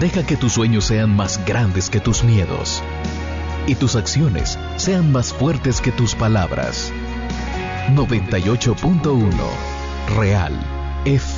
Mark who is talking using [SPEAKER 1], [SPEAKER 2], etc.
[SPEAKER 1] Deja que tus sueños sean más grandes que tus miedos y tus acciones sean más fuertes que tus palabras. 98.1 Real F